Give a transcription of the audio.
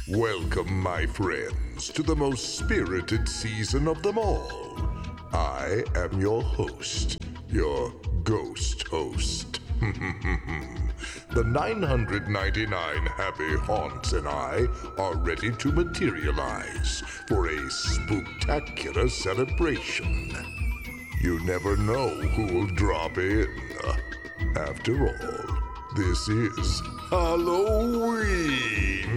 Welcome, my friends, to the most spirited season of them all. I am your host, your ghost host. The 999 happy haunts and I are ready to materialize for a spooktacular celebration. You never know who will drop in. After all, this is Halloween.